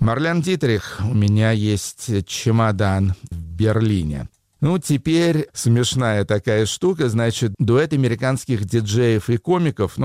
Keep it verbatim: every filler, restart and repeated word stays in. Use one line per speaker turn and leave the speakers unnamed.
Марлен Дитрих, у меня есть чемодан в Берлине. Ну, теперь смешная такая штука, значит, дуэт американских диджеев и комиков,